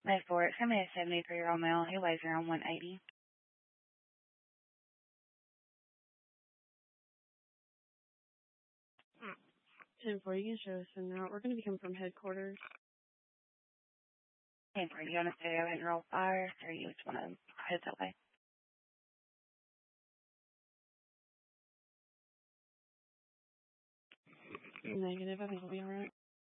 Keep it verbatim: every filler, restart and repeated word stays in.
May four, it's going to be a seventy-three-year-old male. He weighs around one eighty. ten four, you can show us in now. We're going to be coming from headquarters. ten four, do you want to stay over and roll fire, or you just want to head that way? Negative, I think we'll be alright.